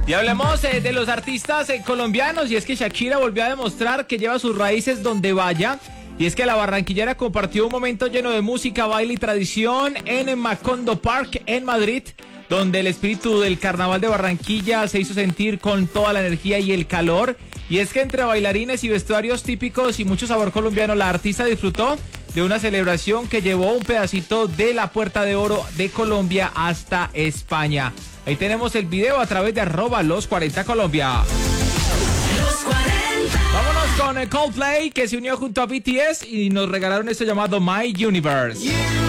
Y hablemos de los artistas colombianos, y es que Shakira volvió a demostrar que lleva sus raíces donde vaya. Y es que la barranquillera compartió un momento lleno de música, baile y tradición en Macondo Park, en Madrid, donde el espíritu del carnaval de Barranquilla se hizo sentir con toda la energía y el calor. Y es que entre bailarines y vestuarios típicos y mucho sabor colombiano, la artista disfrutó de una celebración que llevó un pedacito de la Puerta de Oro de Colombia hasta España. Ahí tenemos el video a través de @los40colombia. Los 40. Vámonos con Coldplay, que se unió junto a BTS y nos regalaron esto llamado My Universe.